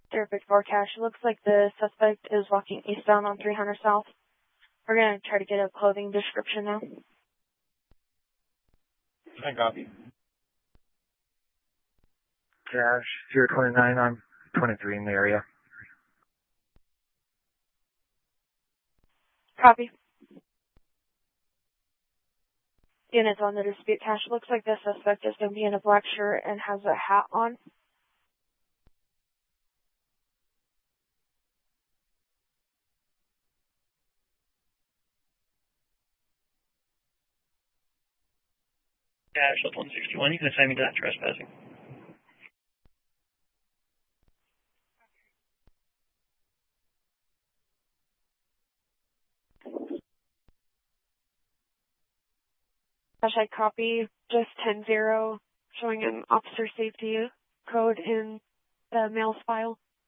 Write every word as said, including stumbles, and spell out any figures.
Terrific forecast. It looks like the suspect is walking eastbound on three hundred South. We're going to try to get a clothing description now. I copy. Cash zero two nine, I'm twenty-three in the area. Copy. Units on the dispute cache. Looks like the suspect is going to be in a black shirt and has a hat on. Cash up one sixty-one, you can assign me to that trespassing. I copy just ten zero, showing an officer safety code in the mail's file.